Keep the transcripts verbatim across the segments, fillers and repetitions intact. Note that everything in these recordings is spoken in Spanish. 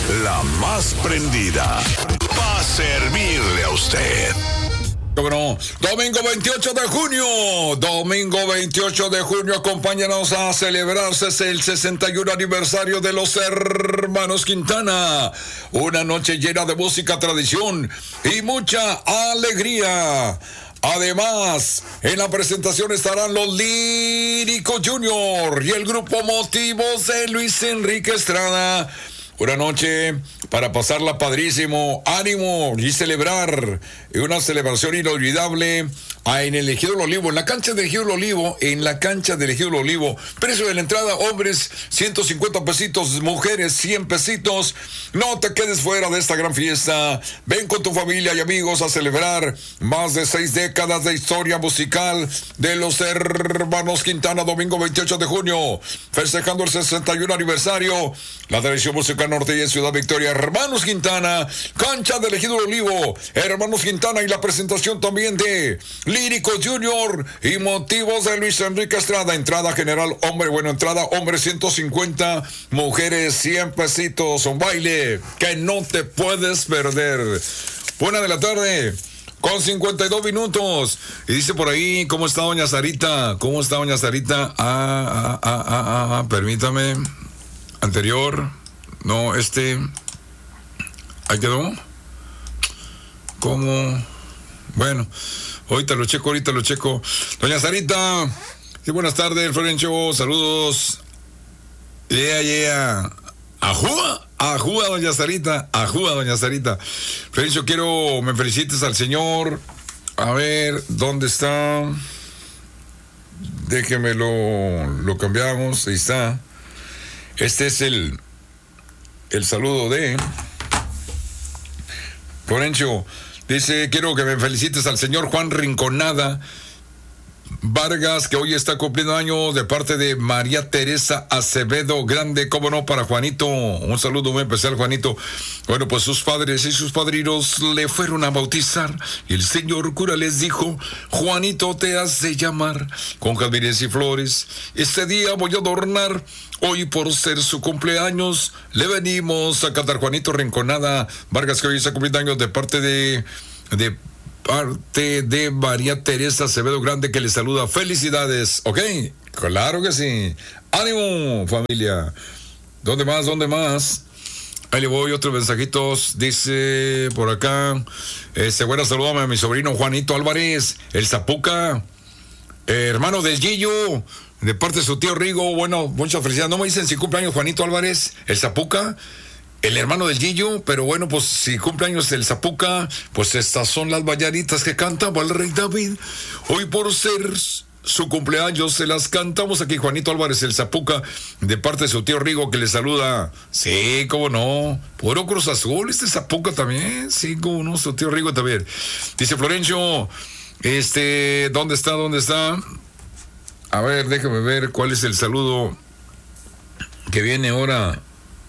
la más prendida, para servirle a usted. Bueno, domingo veintiocho de junio, domingo veintiocho de junio, acompáñanos a celebrarse el sesenta y uno aniversario de los hermanos Quintana. Una noche llena de música, tradición y mucha alegría. Además, en la presentación estarán los Líricos Junior y el grupo Motivos de Luis Enrique Estrada. Una noche para pasarla padrísimo, ánimo y celebrar una celebración inolvidable en el Ejido del Olivo, en la cancha del Ejido del Olivo, en la cancha del Ejido del Olivo. Precio de la entrada, hombres ciento cincuenta pesitos, mujeres cien pesitos. No te quedes fuera de esta gran fiesta. Ven con tu familia y amigos a celebrar más de seis décadas de historia musical de los hermanos Quintana. Domingo veintiocho de junio, festejando el sesenta y uno aniversario. La tradición musical norteña en Ciudad Victoria. Hermanos Quintana, cancha del Ejido del Olivo. Hermanos Quintana y la presentación también de Líricos Junior y Motivos de Luis Enrique Estrada. Entrada general, hombre, bueno, entrada, hombre ciento cincuenta, mujeres cien pesitos. Un baile que no te puedes perder. Buena de la tarde, con cincuenta y dos minutos. Y dice por ahí, ¿cómo está doña Sarita? ¿Cómo está doña Sarita? Ah, ah, ah, ah, ah, permítame. Anterior, no, este, ahí quedó. ¿Cómo? Bueno, ahorita lo checo, ahorita lo checo. Doña Sarita, sí, buenas tardes, Florencio, saludos. Yeah, yeah. Ajúa, ajúa, doña Sarita, ajúa, doña Sarita. Florencio, quiero, me felicites al señor. A ver, ¿dónde está? Déjeme lo, lo cambiamos, ahí está. Este es el, el saludo de Florencio. Dice, quiero que me felicites al señor Juan Rinconada Vargas, que hoy está cumpliendo años, de parte de María Teresa Acevedo. Grande, cómo no, para Juanito. Un saludo muy especial, Juanito. Bueno, pues sus padres y sus padrinos le fueron a bautizar y el señor cura les dijo: Juanito, te has de llamar con jazmines y flores. Este día voy a adornar. Hoy, por ser su cumpleaños, le venimos a cantar. Juanito Rinconada Vargas, que hoy está cumpliendo años, de parte de... de parte de María Teresa Acevedo, grande, que le saluda. Felicidades, ¿ok? Claro que sí. ¡Ánimo, familia! ¿Dónde más? ¿Dónde más? Ahí le voy, otros mensajitos. Dice por acá, este, bueno, saludame a mi sobrino Juanito Álvarez, el Zapuca, eh, hermano del Gillo, de parte de su tío Rigo. Bueno, muchas felicidades. No me dicen si cumpleaños Juanito Álvarez, el Zapuca, el hermano del Gillo, pero bueno, pues si cumpleaños el Zapuca, pues estas son las bailaritas que cantaba el rey David. Hoy, por ser su cumpleaños, se las cantamos aquí. Juanito Álvarez, el Zapuca, de parte de su tío Rigo, que le saluda. Sí, cómo no, puro Cruz Azul, este Zapuca también. Sí, cómo no, su tío Rigo también. Dice Florencio, este, ¿dónde está? ¿Dónde está? A ver, déjame ver cuál es el saludo que viene ahora.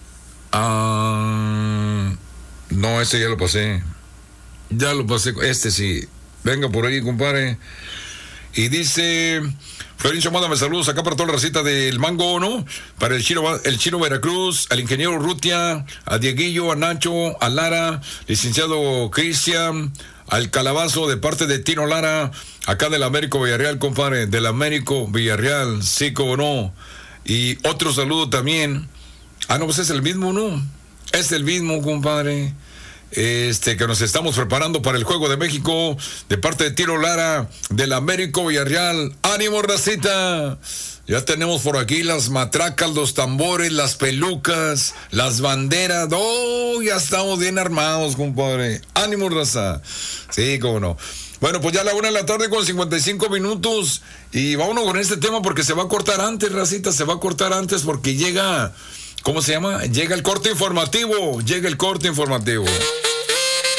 Ah, no, este ya lo pasé. Ya lo pasé. Este sí. Venga por ahí, compadre. Y dice Florencio, mándame saludos acá para toda la racita del Mango, ¿no? Para el Chino, el Chino Veracruz, al ingeniero Rutia, a Dieguillo, a Nacho, a Lara, licenciado Cristian, al Calabazo, de parte de Tino Lara, acá del Américo Villarreal, compadre, del Américo Villarreal, sí, como no. Y otro saludo también. Ah, no, pues es el mismo, ¿no? Es el mismo, compadre. Este, que nos estamos preparando para el Juego de México, de parte de Tiro Lara, del Américo Villarreal. ¡Ánimo, racita! Ya tenemos por aquí las matracas, los tambores, las pelucas, las banderas. ¡Oh! Ya estamos bien armados, compadre. ¡Ánimo, raza! Sí, cómo no. Bueno, pues ya a la una de la tarde con cincuenta y cinco minutos. Y vámonos con este tema porque se va a cortar antes, racita. Se va a cortar antes porque llega... ¿Cómo se llama? Llega el corte informativo. Llega el corte informativo.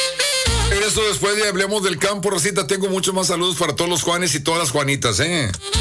Eso después de Hablemos del Campo, Rosita. Tengo muchos más saludos para todos los Juanes y todas las Juanitas, ¿eh?